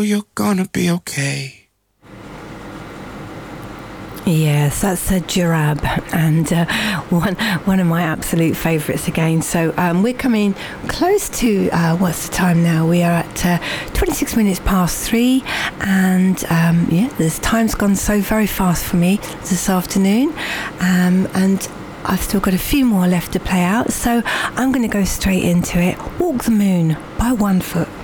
you're gonna be okay. Yes, that's a Jarab, and one of my absolute favourites again. So we're coming close to, what's the time now? We are at 26 minutes past 3, and this time's gone so very fast for me this afternoon, and I've still got a few more left to play out, so I'm going to go straight into it. Walk the Moon by One Foot.